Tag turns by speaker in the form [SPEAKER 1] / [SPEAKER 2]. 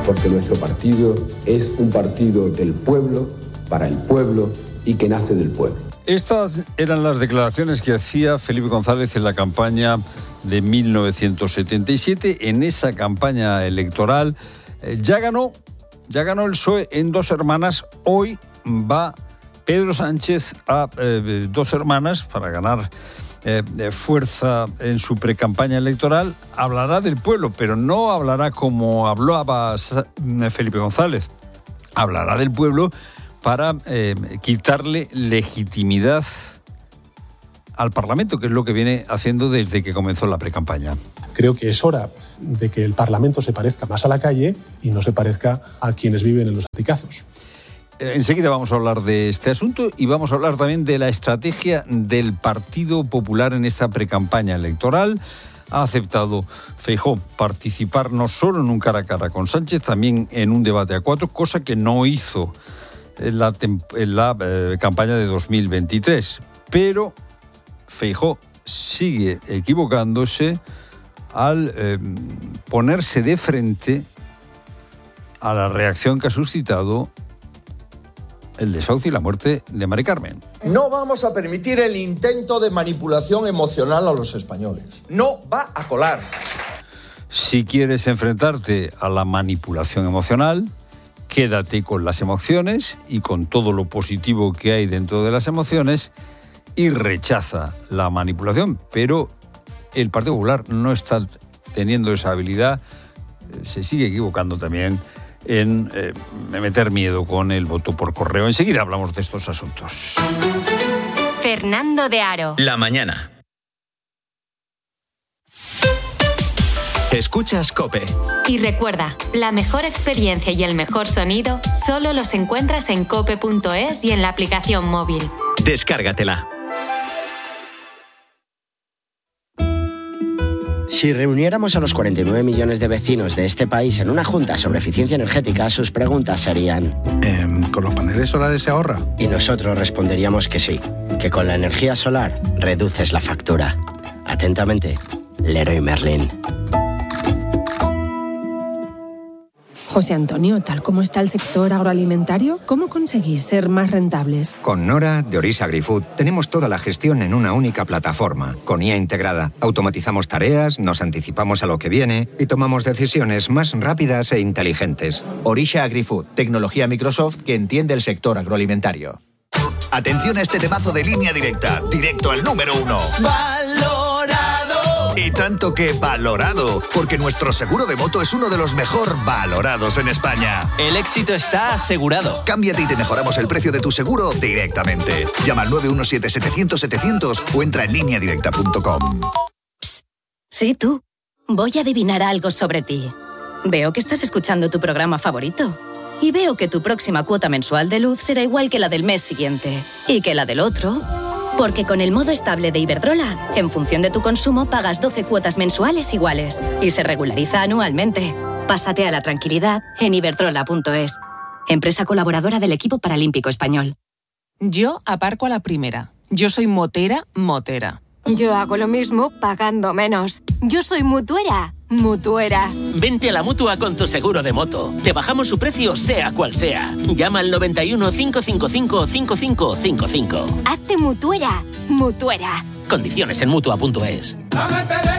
[SPEAKER 1] porque nuestro partido es un partido del pueblo, para el pueblo y que nace del pueblo.
[SPEAKER 2] Estas eran las declaraciones que hacía Felipe González en la campaña de 1977. En esa campaña electoral ya ganó el PSOE en Dos Hermanas. Hoy va Pedro Sánchez a Dos Hermanas para ganar fuerza en su precampaña electoral. Hablará del pueblo, pero no hablará como hablaba Felipe González. Hablará del pueblo para quitarle legitimidad al Parlamento, que es lo que viene haciendo desde que comenzó la precampaña.
[SPEAKER 3] Creo que es hora de que el Parlamento se parezca más a la calle y no se parezca a quienes viven en los aticazos.
[SPEAKER 2] Enseguida vamos a hablar de este asunto y vamos a hablar también de la estrategia del Partido Popular en esta precampaña electoral. Ha aceptado Feijóo participar no solo en un cara a cara con Sánchez, también en un debate a cuatro, cosa que no hizo en la campaña de 2023. Pero Feijóo sigue equivocándose al ponerse de frente a la reacción que ha suscitado el desahucio y la muerte de Mari Carmen.
[SPEAKER 4] No vamos a permitir el intento de manipulación emocional a los españoles. No va a colar.
[SPEAKER 2] Si quieres enfrentarte a la manipulación emocional, quédate con las emociones y con todo lo positivo que hay dentro de las emociones y rechaza la manipulación. Pero el Partido Popular no está teniendo esa habilidad, se sigue equivocando también en meter miedo con el voto por correo. Enseguida hablamos de estos asuntos.
[SPEAKER 5] Fernando de Aro.
[SPEAKER 6] La mañana. Escuchas COPE.
[SPEAKER 5] Y recuerda, la mejor experiencia y el mejor sonido solo los encuentras en cope.es y en la aplicación móvil.
[SPEAKER 6] Descárgatela.
[SPEAKER 7] Si reuniéramos a los 49 millones de vecinos de este país en una junta sobre eficiencia energética, sus preguntas serían...
[SPEAKER 8] ¿Con los paneles solares se ahorra?
[SPEAKER 7] Y nosotros responderíamos que sí, que con la energía solar reduces la factura. Atentamente, Leroy Merlin.
[SPEAKER 9] José Antonio, tal como está el sector agroalimentario, ¿cómo conseguís ser más rentables?
[SPEAKER 10] Con Nora, de Orisa AgriFood, tenemos toda la gestión en una única plataforma. Con IA integrada, automatizamos tareas, nos anticipamos a lo que viene y tomamos decisiones más rápidas e inteligentes.
[SPEAKER 11] Orisa AgriFood, tecnología Microsoft que entiende el sector agroalimentario.
[SPEAKER 12] Atención a este temazo de Línea Directa, directo al número 1.
[SPEAKER 13] ¡Valorado!
[SPEAKER 12] Y tanto que valorado, porque nuestro seguro de moto es uno de los mejor valorados en España.
[SPEAKER 11] El éxito está asegurado.
[SPEAKER 12] Cámbiate y te mejoramos el precio de tu seguro directamente. Llama al 917-700-700 o entra en lineadirecta.com.
[SPEAKER 14] Psst, sí, tú. Voy a adivinar algo sobre ti. Veo que estás escuchando tu programa favorito. Y veo que tu próxima cuota mensual de luz será igual que la del mes siguiente. Y que la del otro... Porque con el modo estable de Iberdrola, en función de tu consumo, pagas 12 cuotas mensuales iguales y se regulariza anualmente. Pásate a la tranquilidad en iberdrola.es. Empresa colaboradora del equipo paralímpico español.
[SPEAKER 15] Yo aparco a la primera. Yo soy motera.
[SPEAKER 16] Yo hago lo mismo pagando menos. Yo soy mutuera.
[SPEAKER 17] Vente a la Mutua con tu seguro de moto. Te bajamos su precio sea cual sea. Llama al 91 555 5555.
[SPEAKER 16] Hazte mutuera.
[SPEAKER 17] Condiciones en Mutua.es.